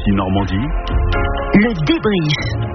Rossi Normandie. Le débrief.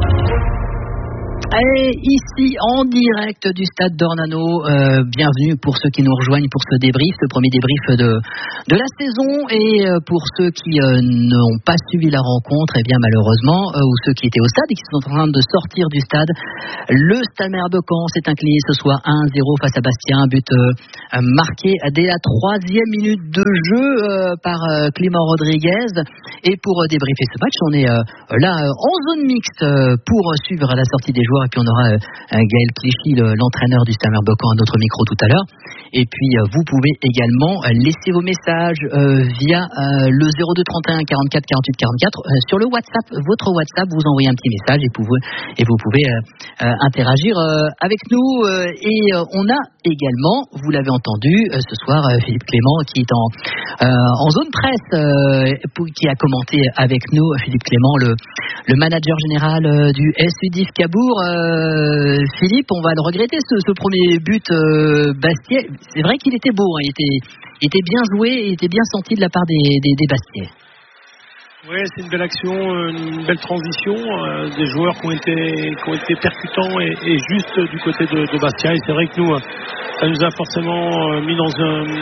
Et ici en direct du stade d'Ornano, bienvenue pour ceux qui nous rejoignent pour ce débrief, le premier débrief de la saison, et pour ceux qui n'ont pas suivi la rencontre, et bien malheureusement, ou ceux qui étaient au stade et qui sont en train de sortir du stade, le Stade Malherbe de Caen s'est incliné ce soir 1-0 face à Bastia, un but marqué dès la 3e minute de jeu par Clément Rodriguez. Et pour débriefer ce match, on est là en zone mixte pour suivre la sortie des joueurs. Et puis on aura Gaël Clichy, l'entraîneur du Stade Malherbe de Caen, à notre micro tout à l'heure. Et puis vous pouvez également laisser vos messages via le 02 31 44 48 44 sur le WhatsApp, votre WhatsApp. Vous envoyez un petit message et vous pouvez interagir avec nous. Et on a également, vous l'avez entendu ce soir, Philippe Clément qui est en zone presse, qui a commenté avec nous. Philippe Clément, le manager général du SUDIF Cabourg. Philippe, on va le regretter, ce premier but Bastia. C'est vrai qu'il était beau, hein, il était bien joué, il était bien senti de la part des Bastiais. Oui, c'est une belle action, une belle transition, des joueurs qui ont été percutants et justes du côté de Bastia. Et c'est vrai que nous, ça nous a forcément mis dans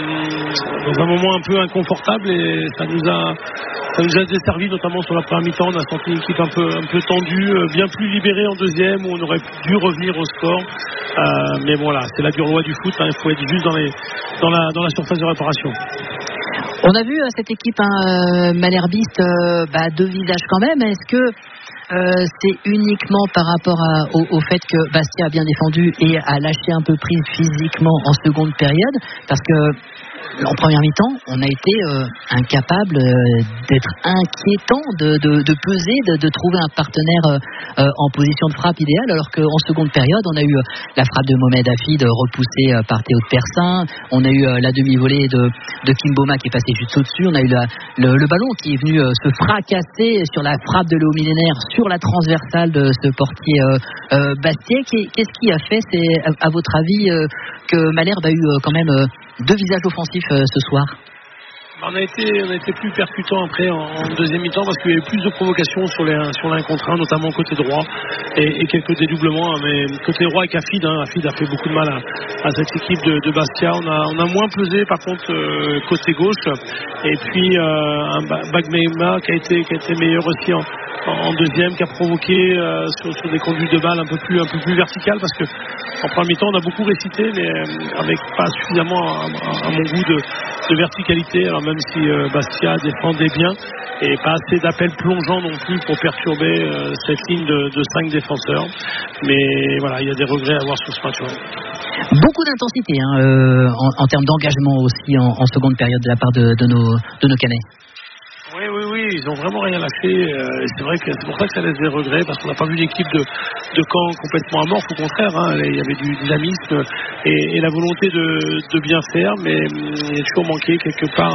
un moment un peu inconfortable, et ça nous a desservi, notamment sur la première mi-temps. On a senti une équipe un peu tendue, bien plus libérée en deuxième, où on aurait dû revenir au score. Mais bon, là, c'est la dure loi du foot, hein, il faut être juste dans la surface de réparation. On a vu cette équipe malherbiste, deux visages quand même. Est-ce que c'est uniquement par rapport au fait que Bastia a bien défendu et a lâché un peu prise physiquement en seconde période? Parce que en première mi-temps, on a été incapable d'être inquiétant, de peser, de trouver un partenaire en position de frappe idéale, alors qu'en seconde période, on a eu la frappe de Mohamed Hafid repoussée par Théo de Persin, on a eu la demi-volée de Kim Boma qui est passée juste au-dessus, on a eu le ballon qui est venu se fracasser sur la frappe de Léo Millénaire, sur la transversale de ce portier Bastiais. Qu'est-ce qui a fait, à votre avis, que Malherbe a eu quand même deux visages offensifs ce soir? On a été plus percutant après en deuxième mi-temps, parce qu'il y avait plus de provocations sur l'un contre un, notamment côté droit, et quelques dédoublements. Mais côté droit avec Hafid, Hafid a fait beaucoup de mal à cette équipe de Bastia. On a moins pesé par contre côté gauche, et puis un Bagmeima qui a été meilleur aussi en deuxième, qui a provoqué sur des conduites de balles un peu plus verticales, parce que en première mi-temps on a beaucoup récité, mais avec pas suffisamment à mon goût de verticalité. Alors même si Bastia défendait bien, et pas assez d'appels plongeants non plus pour perturber cette ligne de 5 défenseurs. Mais voilà, il y a des regrets à avoir sur ce match. Beaucoup d'intensité en termes d'engagement aussi en seconde période de la part de nos Canets. Oui, ils ont vraiment rien lâché. C'est vrai que c'est pour ça que ça laisse des regrets, parce qu'on n'a pas vu l'équipe de Caen complètement amorphe. Au contraire, il y avait du dynamisme et la volonté de bien faire, mais il a toujours manqué quelque part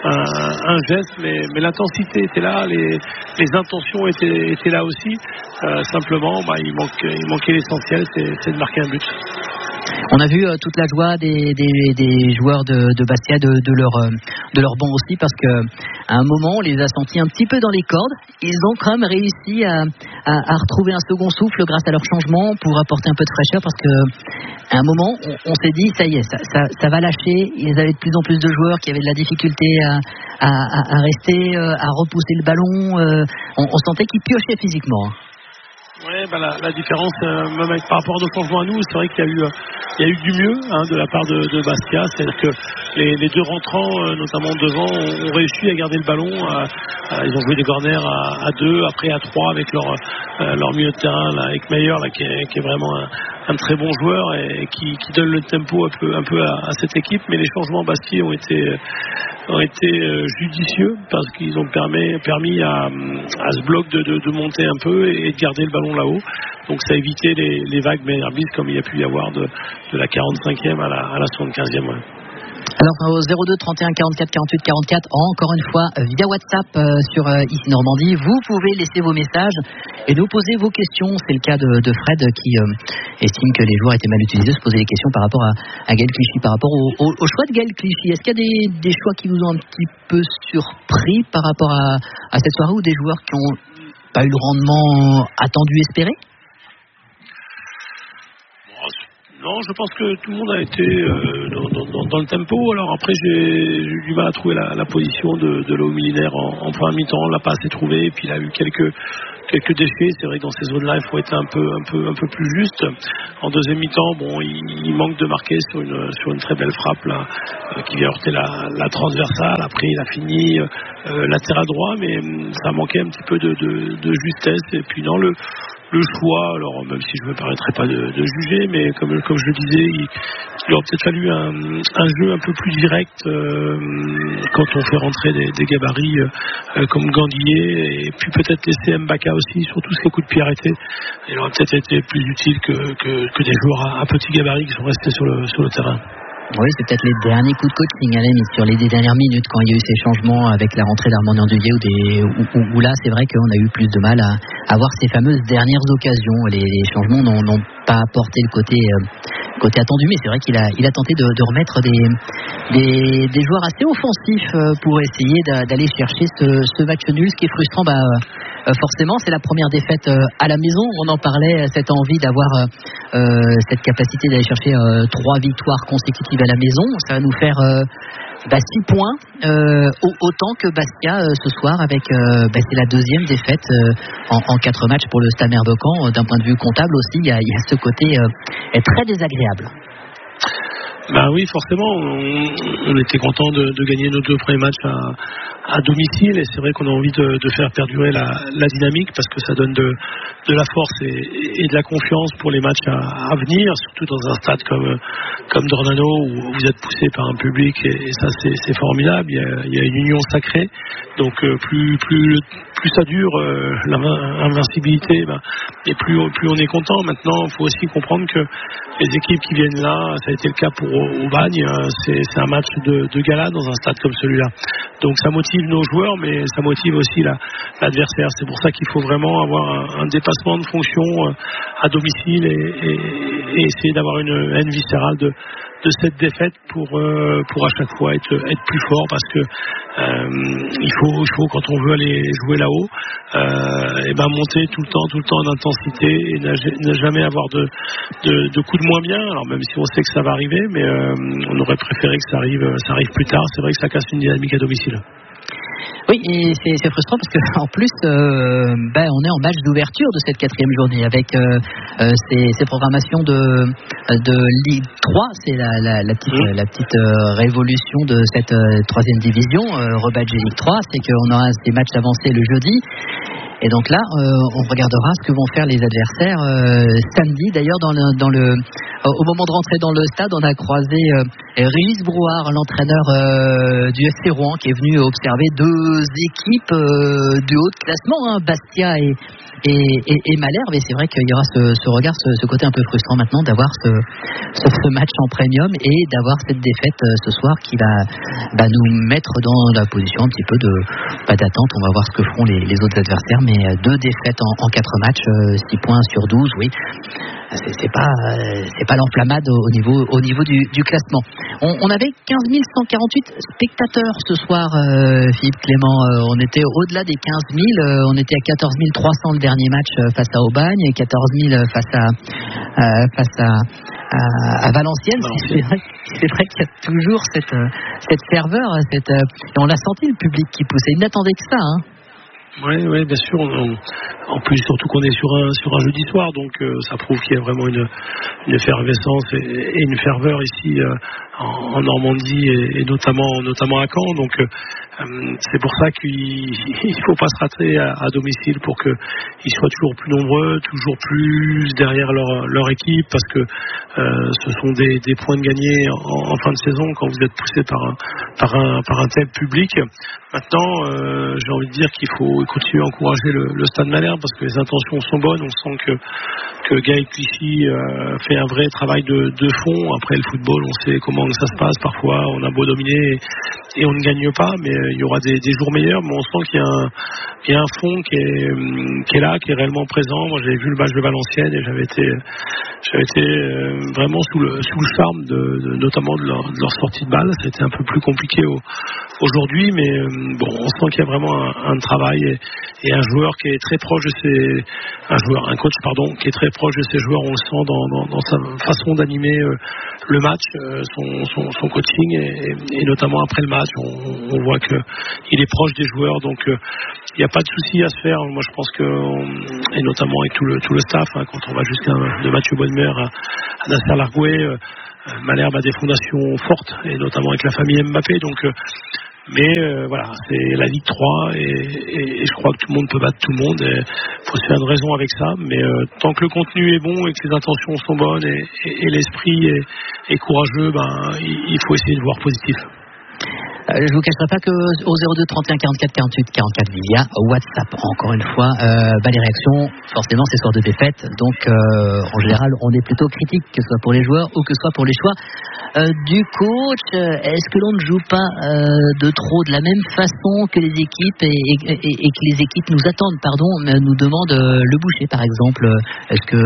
un geste. Mais l'intensité était là, les intentions étaient là aussi. Simplement, il manquait l'essentiel, c'est de marquer un but. On a vu toute la joie des joueurs de Bastia, de leur banc aussi, parce que à un moment on les a sentis un petit peu dans les cordes. Ils ont quand même réussi à retrouver un second souffle grâce à leur changement, pour apporter un peu de fraîcheur, parce que à un moment on s'est dit ça y est, ça va lâcher. Ils avaient de plus en plus de joueurs qui avaient de la difficulté à rester, à repousser le ballon. On sentait qu'ils piochaient physiquement. Oui, la différence, même par rapport à nos changements à nous, c'est vrai qu'il y a eu du mieux de la part de Bastia. C'est-à-dire que les deux rentrants, notamment devant, ont réussi à garder le ballon. Ils ont joué des corners à 2, après à 3 avec leur milieu de terrain, là, avec Meyer, là, qui est vraiment un très bon joueur et qui donne le tempo un peu à cette équipe. Mais les changements Bastia ont été judicieux, parce qu'ils ont permis à ce bloc de monter un peu et de garder le ballon là-haut. Donc ça a évité les vagues malherbistes, comme il y a pu y avoir de la 45e à la 75e. Ouais. Alors au 02 31 44 48 44, encore une fois via WhatsApp sur ici Normandie, vous pouvez laisser vos messages et nous poser vos questions. C'est le cas de Fred qui estime que les joueurs étaient mal utilisés, se poser des questions par rapport à Gaël Clichy, par rapport au choix de Gaël Clichy. Est-ce qu'il y a des choix qui vous ont un petit peu surpris par rapport à cette soirée, ou des joueurs qui n'ont pas eu le rendement attendu, espéré? Non, je pense que tout le monde a été dans le tempo. Alors après, j'ai eu du mal à trouver la position de Léo Milinaire en première mi-temps. On l'a pas assez trouvé. Et puis il a eu quelques déchets. C'est vrai que dans ces zones-là, il faut être un peu plus juste. En deuxième mi-temps, bon, il manque de marquer sur une très belle frappe là, qui vient heurter la transversale. Après, il a fini latéral droit, mais ça manquait un petit peu de justesse. Et puis dans le choix, alors même si je ne me permettrai pas de juger, mais comme je le disais, il aurait peut-être fallu un jeu un peu plus direct quand on fait rentrer des gabarits comme Gandhier, et puis peut-être laisser Mbaka aussi sur tous ces coups de pied arrêtés. Il aurait peut-être été plus utile que des joueurs à petit gabarit qui sont restés sur le terrain. Oui, c'est peut-être les derniers coups de coaching à la limite, sur les dernières minutes, quand il y a eu ces changements avec la rentrée d'Armand Ndiaye, où là c'est vrai qu'on a eu plus de mal à avoir ces fameuses dernières occasions. Les changements n'ont pas apporté le côté attendu, mais c'est vrai qu'il a tenté de remettre des joueurs assez offensifs pour essayer d'aller chercher ce match nul. Ce qui est frustrant, forcément, c'est la première défaite à la maison. On en parlait, cette envie d'avoir cette capacité d'aller chercher 3 victoires consécutives à la maison. Ça va nous faire 6 points, autant que Bastia ce soir, avec c'est la deuxième défaite en 4 matchs pour le Stade Merbecan. D'un point de vue comptable aussi, il y a ce côté très désagréable. Ben oui, forcément, on était content de gagner nos 2 premiers matchs à domicile, et c'est vrai qu'on a envie de faire perdurer la dynamique, parce que ça donne de la force et de la confiance pour les matchs à venir, surtout dans un stade comme Dornano, où vous êtes poussé par un public, et ça c'est formidable. Il y a une union sacrée, donc plus ça dure, l'invincibilité, et plus on est content. Maintenant, il faut aussi comprendre que les équipes qui viennent là, ça a été le cas pour Aubagne, c'est un match de gala dans un stade comme celui-là. Donc ça motive nos joueurs, mais ça motive aussi l'adversaire. C'est pour ça qu'il faut vraiment avoir un dépassement de fonction à domicile, et essayer d'avoir une haine viscérale de cette défaite pour à chaque fois être plus fort, parce que il faut quand on veut aller jouer là-haut, monter tout le temps en intensité, et ne jamais avoir de coups de moins bien. Alors même si on sait que ça va arriver, mais on aurait préféré que ça arrive plus tard. C'est vrai que ça casse une dynamique à domicile. Oui, et c'est frustrant parce que en plus on est en match d'ouverture de cette 4e journée avec ces programmations de Ligue 3. C'est la petite révolution de cette 3e division, rebadge Ligue 3, c'est qu'on aura ces matchs avancés le jeudi. Et donc là, on regardera ce que vont faire les adversaires samedi. D'ailleurs, au moment de rentrer dans le stade, on a croisé Régis Brouard, l'entraîneur du FC Rouen, qui est venu observer 2 équipes du haut de classement, Bastia et Malherbe. Et c'est vrai qu'il y aura ce regard, ce côté un peu frustrant maintenant d'avoir ce match en premium, et d'avoir cette défaite ce soir qui va nous mettre dans la position un petit peu d'attente. On va voir ce que feront les autres adversaires, mais 2 défaites en 4 matchs, 6 points sur 12, oui. C'est pas l'enflammade au niveau du classement. On avait 15 148 spectateurs ce soir, Philippe Clément. On était au-delà des 15 000. On était à 14 300 le dernier match face à Aubagne, et 14 000 face à Valenciennes. C'est vrai qu'il y a toujours cette ferveur, et on l'a senti, le public qui poussait. Il n'attendait que ça, hein. Oui, bien sûr. En plus, surtout qu'on est sur un jeudi soir, donc ça prouve qu'il y a vraiment une effervescence et une ferveur ici en Normandie, et notamment à Caen. Donc C'est pour ça qu'il ne faut pas se rater à domicile pour qu'ils soient toujours plus nombreux, toujours plus derrière leur équipe, parce que ce sont des points de gagner en fin de saison quand vous êtes poussé par un tel public. Maintenant, j'ai envie de dire qu'il faut continuer à encourager le Stade Malherbe, parce que les intentions sont bonnes. On sent que Gaël Clichy fait un vrai travail de fond. Après, le football, on sait comment ça se passe. Parfois, on a beau dominer et on ne gagne pas, mais il y aura des jours meilleurs. Mais on sent qu'il y a un fond qui est là, qui est réellement présent. Moi, j'avais vu le match de Valenciennes et j'avais été vraiment sous le charme notamment de leur sortie de balle. C'était un peu plus compliqué aujourd'hui, mais bon, on sent qu'il y a vraiment un travail et un joueur qui est très proche de un coach qui est très proche de ses joueurs. On le sent dans sa façon d'animer le match, son coaching et notamment après le match, on voit qu'il est proche des joueurs, donc il n'y a pas de souci à se faire. Moi, je pense et notamment avec tout le staff, quand on va jusqu'à de Mathieu Bonnemer à Nasser Largoué, Malherbe a des fondations fortes, et notamment avec la famille Mbappé, donc mais voilà, c'est la Ligue 3 et je crois que tout le monde peut battre tout le monde. Il faut se faire une raison avec ça, mais tant que le contenu est bon et que les intentions sont bonnes et l'esprit est courageux, il faut essayer de voir positif. Je vous cacherai pas que au 02 31 44 48 44 via WhatsApp, encore une fois, les réactions, forcément c'est soir de défaite, donc en général on est plutôt critique, que ce soit pour les joueurs ou que ce soit pour les choix du coach. Est-ce que l'on ne joue pas de trop de la même façon que les équipes et que les équipes nous attendent, nous demandent le boucher par exemple? Est-ce que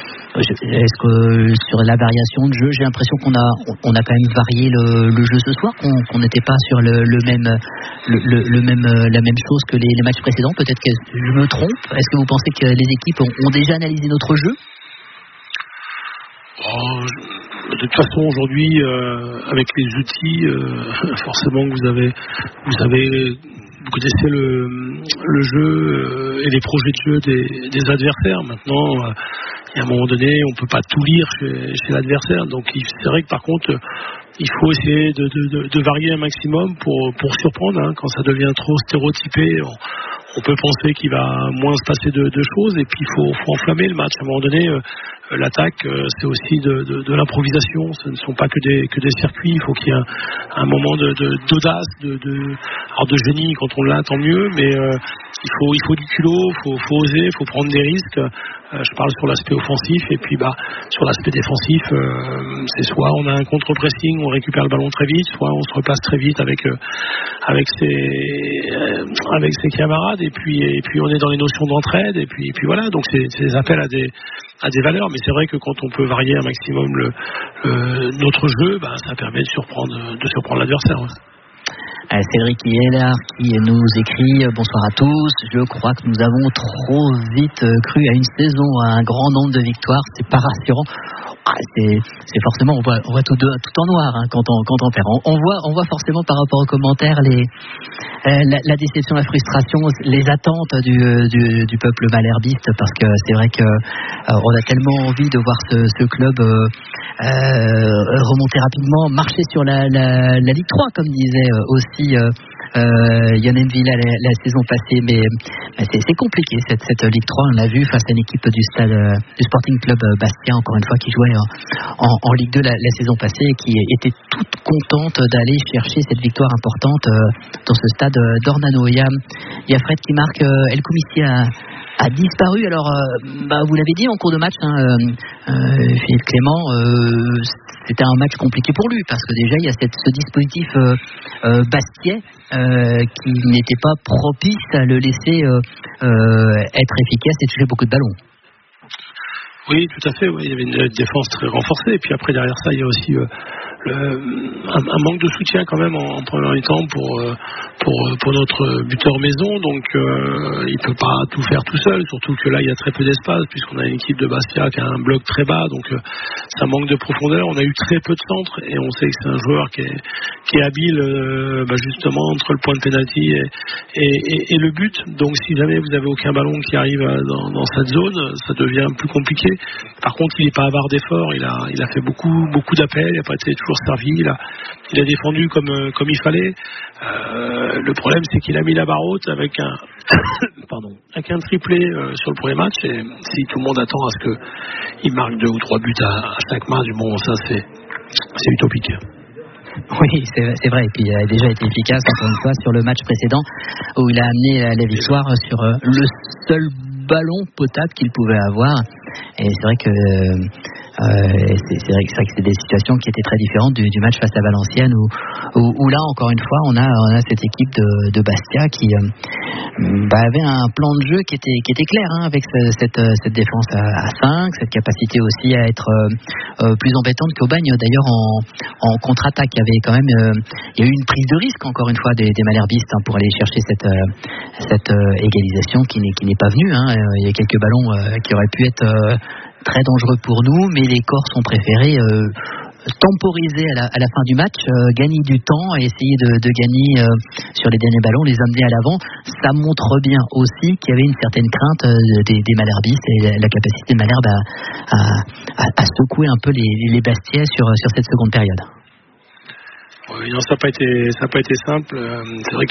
sur la variation de jeu, j'ai l'impression qu'on a quand même varié le jeu ce soir, qu'on n'était pas sur la même chose que les matchs précédents? Peut-être que je me trompe. Est-ce que vous pensez que les équipes ont déjà analysé notre jeu? De toute façon, aujourd'hui, avec les outils, forcément que vous connaissez le jeu et les projets de jeu des adversaires. Maintenant, à un moment donné, on ne peut pas tout lire chez l'adversaire. Donc c'est vrai que par contre, il faut essayer de varier un maximum pour surprendre. Quand ça devient trop stéréotypé, on peut penser qu'il va moins se passer de choses, et puis il faut enflammer le match. À un moment donné, l'attaque, c'est aussi de l'improvisation. Ce ne sont pas que des circuits. Il faut qu'il y ait un moment d'audace, alors de génie quand on l'a, tant mieux, mais il faut du culot, il faut oser, il faut prendre des risques. Je parle sur l'aspect offensif, et puis sur l'aspect défensif, c'est soit on a un contre-pressing, on récupère le ballon très vite, soit on se repasse très vite avec ses camarades, et puis on est dans les notions d'entraide, et puis voilà. Donc c'est des appels à des valeurs, mais c'est vrai que quand on peut varier un maximum notre jeu, ça permet de surprendre l'adversaire. Ouais. Cédric Hillard qui nous écrit: bonsoir à tous, je crois que nous avons trop vite cru à une saison, à un grand nombre de victoires, c'est pas rassurant. C'est forcément, on voit tout en noir quand on perd. On voit forcément par rapport aux commentaires la déception, la frustration, les attentes du peuple malherbiste, parce que c'est vrai que on a tellement envie de voir ce club remonter rapidement, marcher sur la Ligue 3, comme disait aussi Yann Villa la saison passée, mais c'est compliqué cette Ligue 3. On l'a vu face à une équipe du Sporting Club Bastia, encore une fois, qui jouait en Ligue 2 la saison passée, et qui était toute contente d'aller chercher cette victoire importante dans ce stade d'Ornano. Il y a Fred qui marque: El Koumissi a disparu. Alors vous l'avez dit en cours de match, Philippe Clément, c'était un match compliqué pour lui, parce que déjà il y a ce dispositif bastiais qui n'était pas propice à le laisser être efficace et toucher beaucoup de ballons. Oui, tout à fait. Il y avait une défense très renforcée, et puis après derrière ça il y a aussi un manque de soutien quand même en premier temps pour notre buteur maison, donc il peut pas tout faire tout seul, surtout que là il y a très peu d'espace, puisqu'on a une équipe de Bastia qui a un bloc très bas, donc ça manque de profondeur. On a eu très peu de centres, et on sait que c'est un joueur qui est habile justement entre le point de pénalty et le but. Donc si jamais vous avez aucun ballon qui arrive dans cette zone, ça devient plus compliqué. Par contre, il n'est pas avare d'efforts, il a fait beaucoup d'appels, il n'a pas été toujours surservi, il a défendu comme il fallait. Le problème, c'est qu'il a mis la barre haute avec un triplé sur le premier match, et si tout le monde attend à ce qu'il marque 2 ou 3 buts à chaque match, bon, ça c'est utopique. Oui, c'est vrai. Et puis il a déjà été efficace encore une fois sur le match précédent où il a amené la victoire sur le seul ballon potable qu'il pouvait avoir. Et c'est vrai que c'est des situations qui étaient très différentes du match face à Valenciennes où là encore une fois on a cette équipe de Bastia qui avait un plan de jeu qui était clair, hein, avec cette défense à 5, cette capacité aussi à être plus embêtante qu'Aubagne d'ailleurs en contre-attaque. Il y avait quand même il y a eu une prise de risque encore une fois des Malherbistes, hein, pour aller chercher cette égalisation qui n'est pas venue, hein. Il y a quelques ballons qui auraient pu être très dangereux pour nous, mais les Corses ont préféré temporiser à la fin du match, gagner du temps et essayer de gagner sur les derniers ballons, les amener à l'avant. Ça montre bien aussi qu'il y avait une certaine crainte des Malherbistes et la capacité de Malherbe à secouer un peu les Bastiais sur cette seconde période. Oui, non, ça n'a pas été simple. C'est vrai